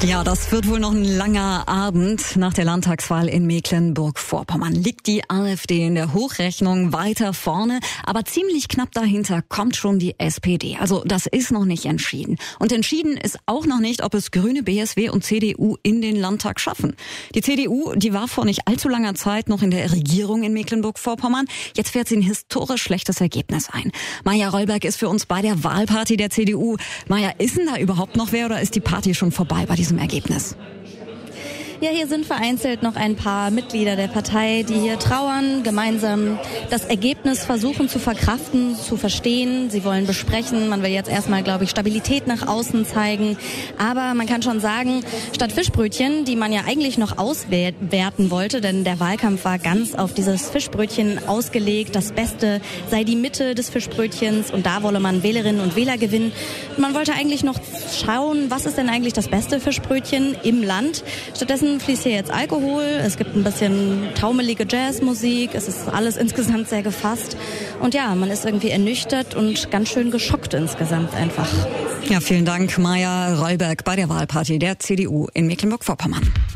Ja, das wird wohl noch ein langer Abend. Nach der Landtagswahl in Mecklenburg-Vorpommern liegt die AfD in der Hochrechnung weiter vorne, aber ziemlich knapp dahinter kommt schon die SPD. Also das ist noch nicht entschieden. Und entschieden ist auch noch nicht, ob es Grüne, BSW und CDU in den Landtag schaffen. Die CDU, die war vor nicht allzu langer Zeit noch in der Regierung in Mecklenburg-Vorpommern. Jetzt fährt sie ein historisch schlechtes Ergebnis ein. Maja Rollberg ist für uns bei der Wahlparty der CDU. Maja, ist denn da überhaupt noch wer oder ist die Party schon vorbei bei diesem Ergebnis? Ja, hier sind vereinzelt noch ein paar Mitglieder der Partei, die hier trauern, gemeinsam das Ergebnis versuchen zu verkraften, zu verstehen. Sie wollen besprechen. Man will jetzt erstmal, glaube ich, Stabilität nach außen zeigen. Aber man kann schon sagen, statt Fischbrötchen, die man ja eigentlich noch auswerten wollte, denn der Wahlkampf war ganz auf dieses Fischbrötchen ausgelegt. Das Beste sei die Mitte des Fischbrötchens und da wolle man Wählerinnen und Wähler gewinnen. Man wollte eigentlich noch schauen, was ist denn eigentlich das beste Fischbrötchen im Land. Stattdessen fließt hier jetzt Alkohol, es gibt ein bisschen taumelige Jazzmusik, es ist alles insgesamt sehr gefasst. Und ja, man ist irgendwie ernüchtert und ganz schön geschockt insgesamt einfach. Ja, vielen Dank, Maja Rollberg bei der Wahlparty der CDU in Mecklenburg-Vorpommern.